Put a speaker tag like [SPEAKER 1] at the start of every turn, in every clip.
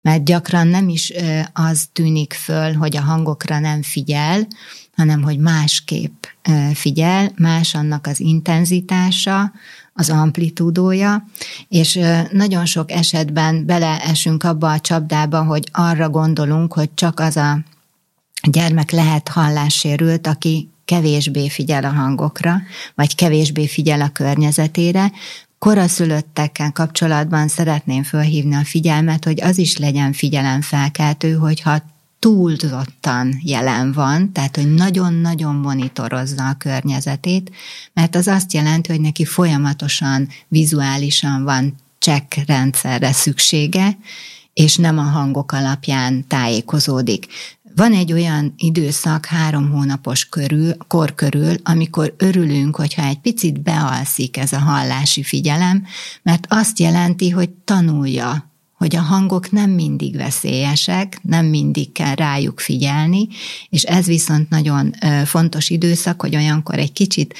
[SPEAKER 1] Mert gyakran nem is az tűnik föl, hogy a hangokra nem figyel, hanem hogy másképp figyel, más annak az intenzitása, az amplitúdója, és nagyon sok esetben beleesünk abba a csapdába, hogy arra gondolunk, hogy csak az a gyermek lehet hallássérült, aki kevésbé figyel a hangokra, vagy kevésbé figyel a környezetére. Koraszülöttekkel kapcsolatban szeretném felhívni a figyelmet, hogy az is legyen figyelemfelkeltő, hogyha túlzottan jelen van, tehát hogy nagyon-nagyon monitorozza a környezetét, mert az azt jelenti, hogy neki folyamatosan, vizuálisan van csekkrendszerre szüksége, és nem a hangok alapján tájékozódik. Van egy olyan időszak 3 hónapos kor körül, amikor örülünk, hogyha egy picit bealszik ez a hallási figyelem, mert azt jelenti, hogy tanulja, hogy a hangok nem mindig veszélyesek, nem mindig kell rájuk figyelni, és ez viszont nagyon fontos időszak, hogy olyankor egy kicsit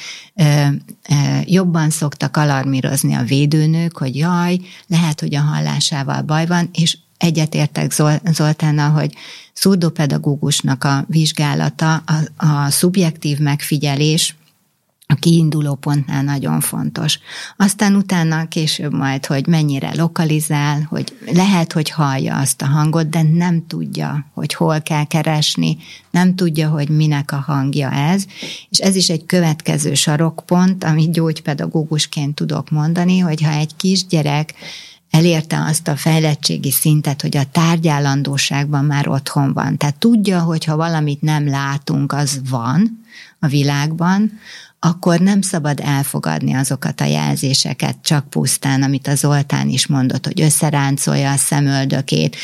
[SPEAKER 1] jobban szoktak alarmírozni a védőnők, hogy jaj, lehet, hogy a hallásával baj van, és egyetértek Zoltánnal, hogy szurdopedagógusnak a vizsgálata, a szubjektív megfigyelés a kiinduló pontnál nagyon fontos. Aztán utána később majd, hogy mennyire lokalizál, hogy lehet, hogy hallja azt a hangot, de nem tudja, hogy hol kell keresni, nem tudja, hogy minek a hangja ez, és ez is egy következő sarokpont, amit gyógypedagógusként tudok mondani, hogyha egy kisgyerek elérte azt a fejlettségi szintet, hogy a tárgyállandóságban már otthon van. Tehát tudja, hogy ha valamit nem látunk, az van a világban, akkor nem szabad elfogadni azokat a jelzéseket csak pusztán, amit a Zoltán is mondott, hogy összeráncolja a szemöldökét,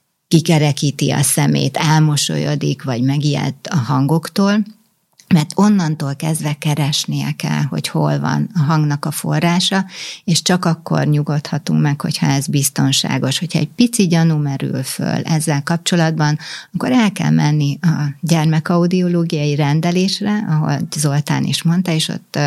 [SPEAKER 1] kikerekíti a szemét, elmosolyodik, vagy megijed a hangoktól, mert onnantól kezdve keresnie kell, hogy hol van a hangnak a forrása, és csak akkor nyugodhatunk meg, hogyha ez biztonságos. Hogyha egy pici gyanú merül föl ezzel kapcsolatban, akkor el kell menni a gyermekaudiológiai rendelésre, ahol Zoltán is mondta, és ott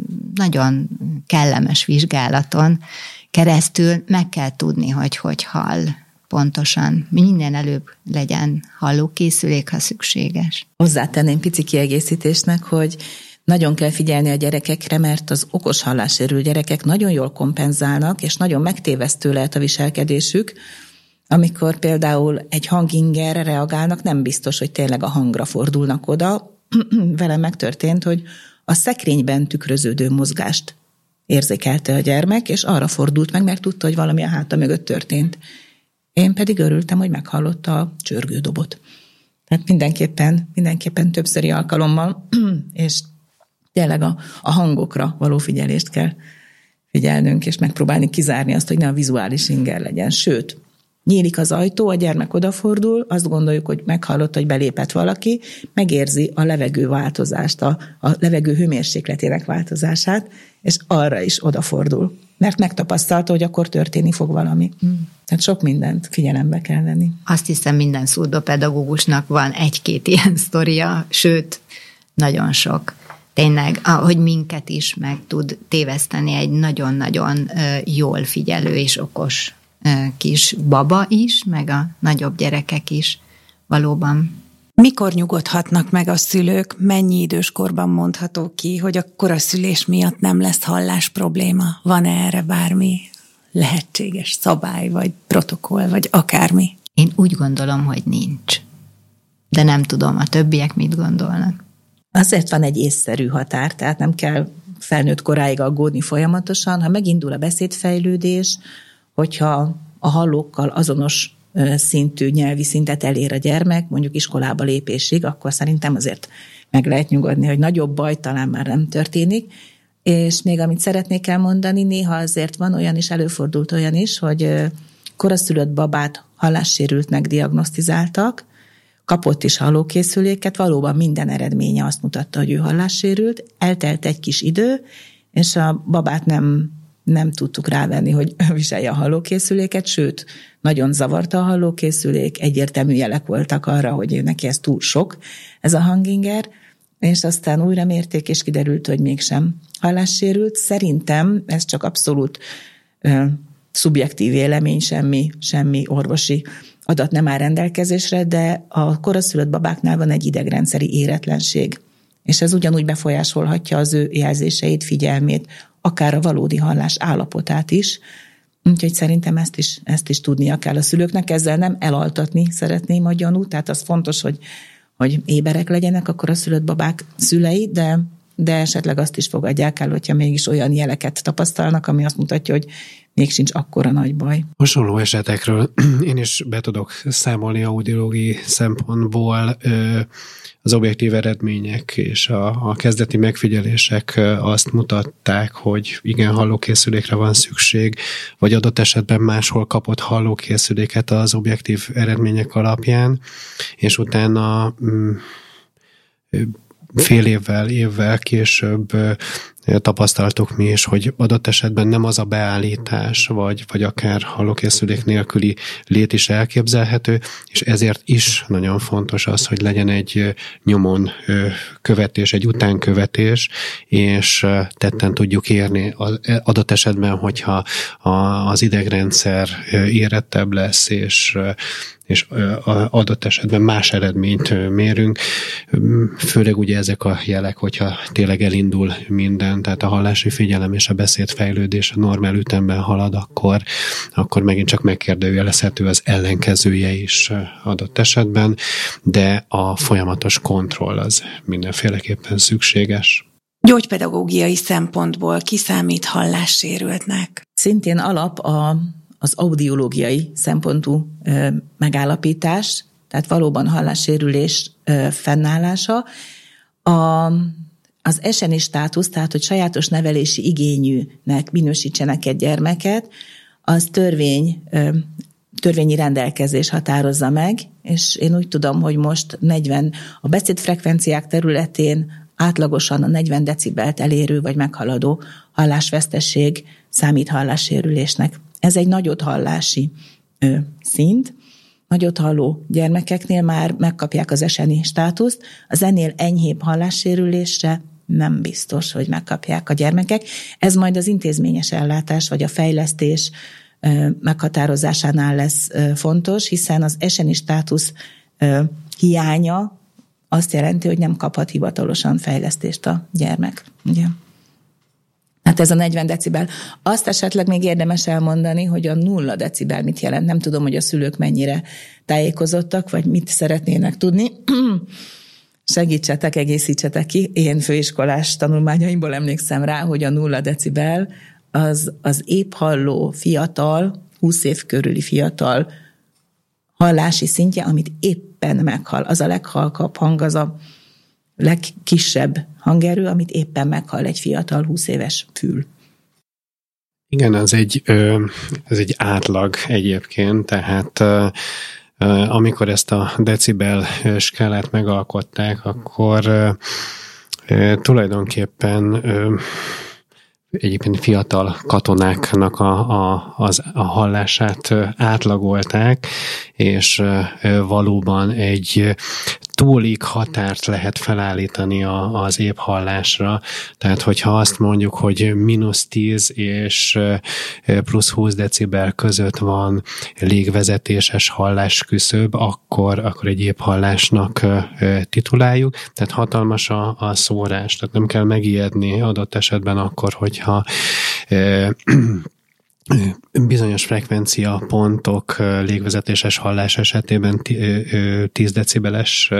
[SPEAKER 1] nagyon kellemes vizsgálaton keresztül meg kell tudni, hogy hall pontosan. Minden előbb legyen hallókészülék, ha szükséges.
[SPEAKER 2] Hozzátenném pici kiegészítésnek, hogy nagyon kell figyelni a gyerekekre, mert az okos hallássérült gyerekek nagyon jól kompenzálnak, és nagyon megtévesztő lehet a viselkedésük. Amikor például egy hangingerre reagálnak, nem biztos, hogy tényleg a hangra fordulnak oda. Velem megtörtént, hogy a szekrényben tükröződő mozgást érzékelte a gyermek, és arra fordult meg, mert tudta, hogy valami a háta mögött történt. Én pedig örültem, hogy meghallotta a csörgődobot. Tehát mindenképpen többszöri alkalommal, és tényleg a hangokra való figyelést kell figyelnünk, és megpróbálni kizárni azt, hogy ne a vizuális inger legyen. Sőt, nyílik az ajtó, a gyermek odafordul, azt gondoljuk, hogy meghallotta, hogy belépett valaki, megérzi a levegő változást, a levegő hőmérsékletének változását, és arra is odafordul. Mert megtapasztalta, hogy akkor történni fog valami. Tehát sok mindent figyelembe kell venni.
[SPEAKER 1] Azt hiszem, minden szurdopedagógusnak van 1-2 ilyen sztoria, sőt, nagyon sok. Tényleg, ahogy minket is meg tud téveszteni egy nagyon-nagyon jól figyelő és okos kis baba is, meg a nagyobb gyerekek is valóban.
[SPEAKER 3] Mikor nyugodhatnak meg a szülők, mennyi időskorban mondható ki, hogy a koraszülés miatt nem lesz hallás probléma? Van-e erre bármi lehetséges szabály, vagy protokoll, vagy akármi?
[SPEAKER 1] Én úgy gondolom, hogy nincs. De nem tudom, a többiek mit gondolnak.
[SPEAKER 2] Azért van egy észszerű határ, tehát nem kell felnőtt koráig aggódni folyamatosan. Ha megindul a beszédfejlődés, hogyha a hallókkal azonos szintű nyelvi szintet elér a gyermek, mondjuk iskolába lépésig, akkor szerintem azért meg lehet nyugodni, hogy nagyobb baj talán már nem történik. És még amit szeretnék elmondani, néha azért van olyan is, előfordult olyan is, hogy koraszülött babát hallássérültnek diagnosztizáltak, kapott is hallókészüléket, valóban minden eredménye azt mutatta, hogy ő hallássérült, eltelt egy kis idő, és a babát nem tudtuk rávenni, hogy viselje a hallókészüléket, sőt, nagyon zavarta a hallókészülék, egyértelmű jelek voltak arra, hogy neki ez túl sok, ez a hanginger, és aztán újra mérték, és kiderült, hogy mégsem hallássérült. Szerintem ez csak abszolút szubjektív vélemény, semmi orvosi adat nem áll rendelkezésre, de a koraszülött babáknál van egy idegrendszeri éretlenség, és ez ugyanúgy befolyásolhatja az ő jelzéseit, figyelmét, akár a valódi hallás állapotát is. Úgyhogy szerintem ezt is tudnia kell a szülőknek, ezzel nem elaltatni szeretném a gyanút, tehát az fontos, hogy éberek legyenek akkor a szülött babák szülei, de esetleg azt is fogadják el, hogyha mégis olyan jeleket tapasztalnak, ami azt mutatja, hogy még sincs akkora nagy baj.
[SPEAKER 4] Hasonló esetekről én is be tudok számolni audiológiai szempontból. Az objektív eredmények és a kezdeti megfigyelések azt mutatták, hogy igen, hallókészülékre van szükség, vagy adott esetben máshol kapott hallókészüléket az objektív eredmények alapján, és utána fél évvel később tapasztaltuk mi is, hogy adott esetben nem az a beállítás, vagy akár hallókészülék nélküli lét is elképzelhető, és ezért is nagyon fontos az, hogy legyen egy nyomon követés, egy utánkövetés, és tetten tudjuk érni adott esetben, hogyha az idegrendszer érettebb lesz, és adott esetben más eredményt mérünk, főleg ugye ezek a jelek, hogyha tényleg elindul minden, tehát a hallási figyelem és a beszédfejlődés a normál ütemben halad, akkor megint csak megkérdőjelezhető az ellenkezője is adott esetben, de a folyamatos kontroll az mindenféleképpen szükséges.
[SPEAKER 3] Gyógypedagógiai szempontból ki számít hallássérültnek?
[SPEAKER 2] Szintén alap az audiológiai szempontú megállapítás, tehát valóban hallássérülés fennállása. Az SNI státusz, tehát hogy sajátos nevelési igényűnek minősítsenek egy gyermeket, az törvényi rendelkezés határozza meg, és én úgy tudom, hogy most a beszédfrekvenciák területén átlagosan a 40 decibelt elérő vagy meghaladó hallásvesztesség számít hallássérülésnek. Ez egy nagyot hallási szint. Nagyot halló gyermekeknél már megkapják az SNI státuszt, az ennél enyhébb hallássérülésre nem biztos, hogy megkapják a gyermekek. Ez majd az intézményes ellátás vagy a fejlesztés meghatározásánál lesz fontos, hiszen az SNI státusz hiánya azt jelenti, hogy nem kaphat hivatalosan fejlesztést a gyermek. Ugye? Hát ez a 40 decibel. Azt esetleg még érdemes elmondani, hogy a 0 decibel mit jelent. Nem tudom, hogy a szülők mennyire tájékozottak, vagy mit szeretnének tudni. Segítsetek, egészítsetek ki. Én főiskolás tanulmányaimból emlékszem rá, hogy a 0 decibel az épp halló fiatal, 20 év körüli fiatal hallási szintje, amit éppen meghall. Az a leghalkabb hang, az a legkisebb hangerő, amit éppen meghall egy fiatal 20 éves fül.
[SPEAKER 4] Igen, ez egy átlag egyébként, tehát amikor ezt a decibel skálát megalkották, akkor tulajdonképpen egyébként fiatal katonáknak a hallását átlagolták, és valóban egy túlig határt lehet felállítani az épp hallásra. Tehát, hogyha azt mondjuk, hogy -10 és +20 decibel között van légvezetéses hallásküszöb, akkor egy épp hallásnak tituláljuk. Tehát hatalmas a szórás, tehát nem kell megijedni adott esetben akkor, hogyha bizonyos frekvencia pontok légvezetéses hallás esetében 10 decibeles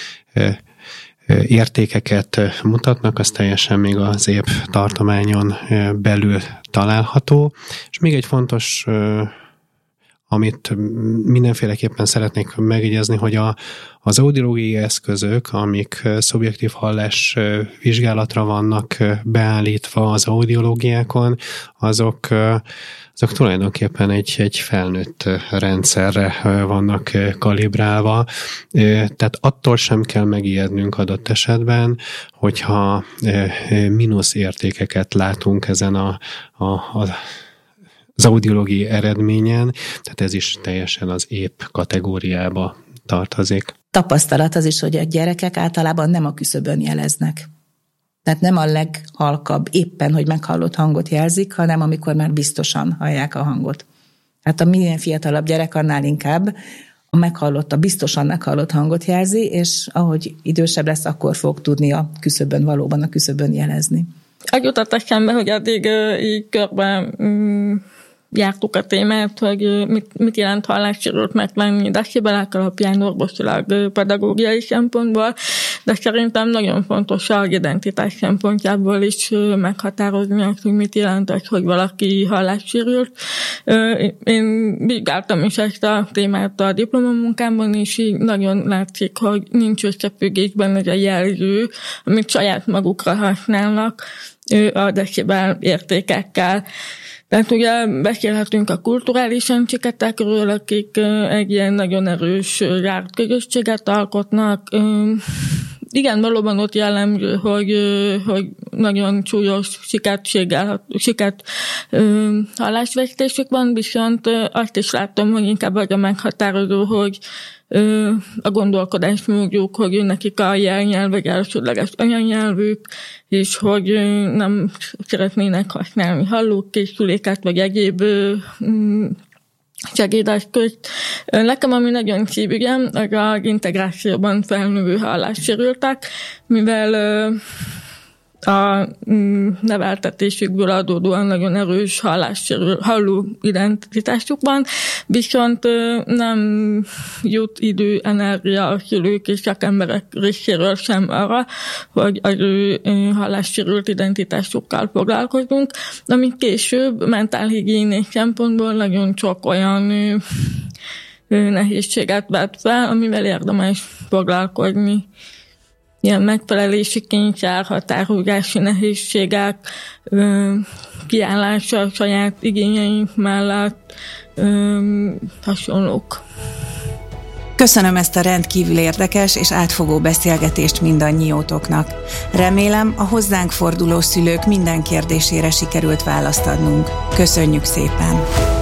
[SPEAKER 4] értékeket mutatnak, az teljesen még az épp tartományon belül található. És még egy fontos, amit mindenféleképpen szeretnék megjegyezni, hogy az audiológiai eszközök, amik szubjektív hallás vizsgálatra vannak beállítva az audiológiákon, azok tulajdonképpen egy felnőtt rendszerre vannak kalibrálva. Tehát attól sem kell megijednünk adott esetben, hogyha mínusz értékeket látunk ezen az audiológiai eredményen, tehát ez is teljesen az épp kategóriába tartozik.
[SPEAKER 2] Tapasztalat az is, hogy a gyerekek általában nem a küszöbön jeleznek. Tehát nem a leghalkabb éppen, hogy meghallott hangot jelzik, hanem amikor már biztosan hallják a hangot. Hát a minél fiatalabb gyerek, annál inkább a biztosan meghallott hangot jelzi, és ahogy idősebb lesz, akkor fog tudni a küszöbön jelezni.
[SPEAKER 5] Úgy jutott eszembe, hogy addig így körben jártuk a témát, hogy mit jelent hallássérültnek lenni decibelek alapján orvosilag, pedagógiai szempontból, de szerintem nagyon fontos az identitás szempontjából is meghatározni azt, hogy mit jelent az, hogy valaki hallássérült. Én vizsgáltam is ezt a témát a diplomamunkámban, és így nagyon látszik, hogy nincs összefüggésben ez a jelző, amit saját magukra használnak a decibel értékekkel. Tehát ugye beszélhetünk a kulturális entitetekről, akik egy ilyen nagyon erős zárt közösséget alkotnak. Igen, valóban ott jellemző, hogy nagyon súlyos siket hallásvesztésük van, viszont azt is látom, hogy inkább az a meghatározó, hogy a gondolkodásmódjuk, hogy nekik a jelnyelv vagy elsődleges anyanyelvük, és hogy nem szeretnének használni hallókészüléket, vagy egyéb segédeszközt. Nekem, ami nagyon szívügyem, az az integrációban felnövő hallássérültek, mivel a neveltetésükből adódóan nagyon erős halló identitásuk van, viszont nem jut idő, energia a szülők és szakemberek részéről sem arra, hogy az ő hallássérült identitásukkal foglalkozunk, ami később mentálhigiéniai szempontból nagyon sok olyan nehézséget vet fel, amivel érdemes foglalkozni. Ilyen megfelelési kényszer, határhúzási nehézségek, kiállása a saját igényeink mellett, hasonlók.
[SPEAKER 3] Köszönöm ezt a rendkívül érdekes és átfogó beszélgetést mindannyiótoknak. Remélem, a hozzánk forduló szülők minden kérdésére sikerült választ adnunk. Köszönjük szépen!